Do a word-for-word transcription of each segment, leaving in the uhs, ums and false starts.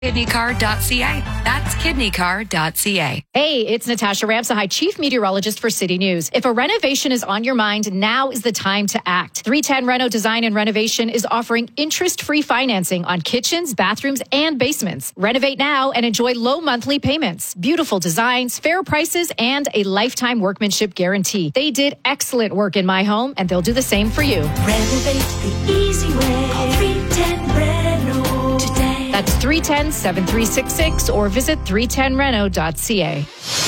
kidney car dot c a. That's kidney car dot c a. Hey, it's Natasha Ramsahai, Chief Meteorologist for City News. If a renovation is on your mind, now is the time to act. three ten Reno Design and Renovation is offering interest-free financing on kitchens, bathrooms, and basements. Renovate now and enjoy low monthly payments, beautiful designs, fair prices, and a lifetime workmanship guarantee. They did excellent work in my home, and they'll do the same for you. Renovate the easy way. Call three ten Reno today. That's three one zero, seven three six six or visit three ten reno dot c a.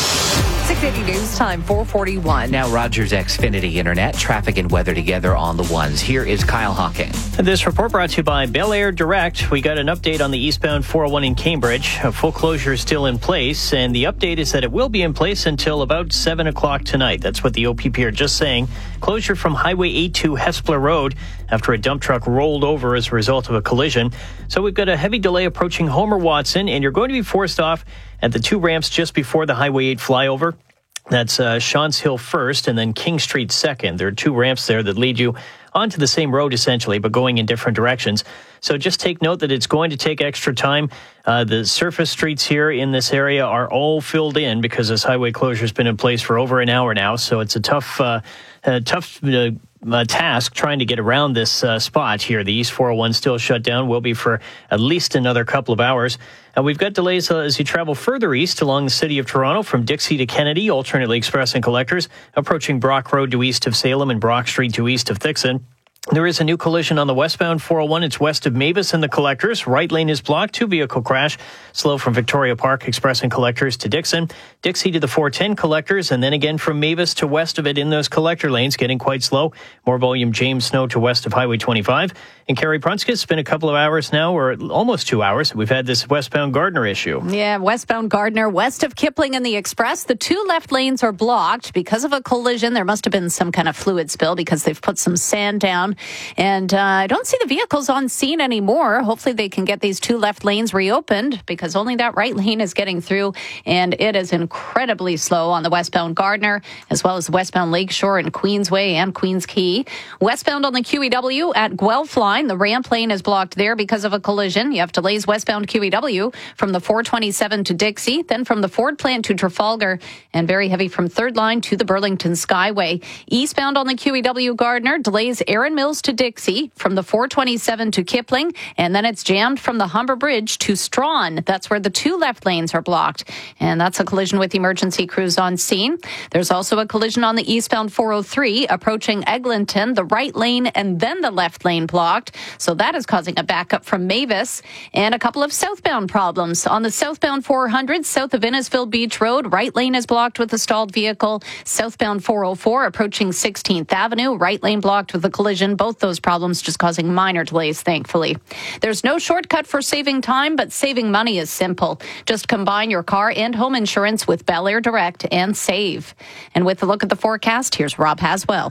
six eighty News Time, four forty-one. Now Rogers Xfinity Internet, traffic and weather together on the ones. Here is Kyle Hawking. This report brought to you by Bel Air Direct. We got an update on the eastbound four oh one in Cambridge. A full closure is still in place, and the update is that it will be in place until about seven o'clock tonight. That's what the O P P are just saying. Closure from Highway eight to Hespeler Road after a dump truck rolled over as a result of a collision. So we've got a heavy delay approaching Homer Watson, and you're going to be forced off at the two ramps just before the Highway eight flyover. That's uh, Shawns Hill first and then King Street second. There are two ramps there that lead you onto the same road, essentially, but going in different directions. So just take note that it's going to take extra time. Uh, the surface streets here in this area are all filled in because this highway closure has been in place for over an hour now. So it's a tough, uh, a tough uh, uh, task trying to get around this uh, spot here. The East four oh one still shut down, will be for at least another couple of hours. And we've got delays uh, as you travel further east along the city of Toronto from Dixie to Kennedy, alternately express and collectors, approaching Brock Road to east of Salem and Brock Street to east of Thixon. There is a new collision on the westbound four oh one. It's west of Mavis and the Collectors. Right lane is blocked. Two-vehicle crash. Slow from Victoria Park, Express and Collectors to Dixon. Dixie to the four ten Collectors, and then again from Mavis to west of it in those collector lanes, getting quite slow. More volume James Snow to west of Highway twenty-five. And Carrie Prunskis, it's been a couple of hours now, or almost two hours. We've had this westbound Gardner issue. Yeah, westbound Gardner, west of Kipling and the Express. The two left lanes are blocked because of a collision. There must have been some kind of fluid spill because they've put some sand down. And uh, I don't see the vehicles on scene anymore. Hopefully they can get these two left lanes reopened because only that right lane is getting through. And it is incredibly slow on the westbound Gardner, as well as westbound Lakeshore and Queensway and Queens Quay. Westbound on the Q E W at Guelph line. The ramp lane is blocked there because of a collision. You have delays westbound Q E W from the four twenty-seven to Dixie, then from the Ford plant to Trafalgar, and very heavy from third line to the Burlington Skyway. Eastbound on the Q E W Gardner, delays Erin Mills to Dixie from the four twenty-seven to Kipling, and then it's jammed from the Humber Bridge to Strawn. That's where the two left lanes are blocked, and that's a collision with emergency crews on scene. There's also a collision on the eastbound four oh three approaching Eglinton, the right lane and then the left lane blocked. So that is causing a backup from Mavis, and a couple of southbound problems. On the southbound four hundred, south of Innisfil Beach Road, right lane is blocked with a stalled vehicle. Southbound four oh four approaching sixteenth Avenue, right lane blocked with a collision. Both those problems just causing minor delays, thankfully. There's no shortcut for saving time, but saving money is simple. Just combine your car and home insurance with Bel Air Direct and save. And with a look at the forecast, here's Rob Haswell.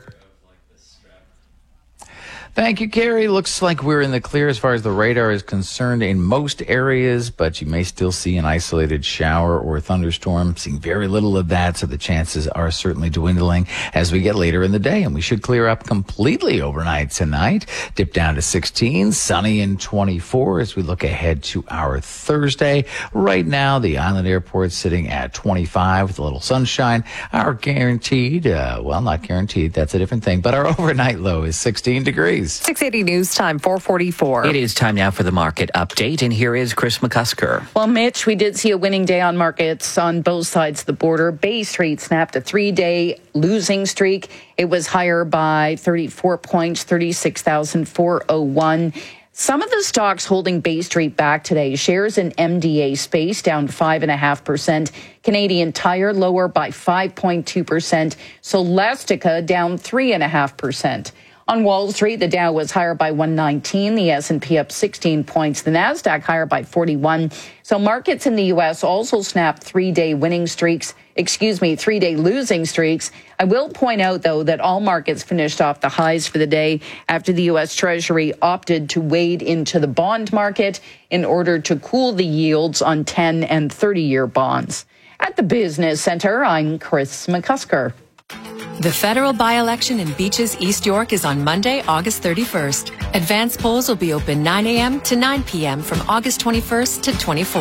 Thank you, Carrie. Looks like we're in the clear as far as the radar is concerned in most areas, but you may still see an isolated shower or thunderstorm. Seeing very little of that, so the chances are certainly dwindling as we get later in the day, and we should clear up completely overnight tonight. Dip down to sixteen, sunny and twenty-four as we look ahead to our Thursday. Right now, the Island Airport sitting at twenty-five with a little sunshine. Our guaranteed, uh, well, not guaranteed, that's a different thing, but our overnight low is sixteen degrees. six eighty News Time, four forty-four. It is time now for the market update, and here is Chris McCusker. Well, Mitch, we did see a winning day on markets on both sides of the border. Bay Street snapped a three-day losing streak. It was higher by thirty-four points, thirty-six thousand four hundred one. Some of the stocks holding Bay Street back today. Shares in M D A Space down five point five percent. Canadian Tire lower by five point two percent. Celestica down three point five percent. On Wall Street, the Dow was higher by one nineteen, the S and P up sixteen points, the Nasdaq higher by forty-one. So markets in the U S also snapped three-day winning streaks, excuse me, three-day losing streaks. I will point out, though, that all markets finished off the highs for the day after the U S Treasury opted to wade into the bond market in order to cool the yields on ten and thirty-year bonds. At the Business Center, I'm Chris McCusker. The federal by-election in Beaches, East York is on Monday, August thirty-first. Advance polls will be open nine a.m. to nine p.m. from August twenty-first to twenty-fourth.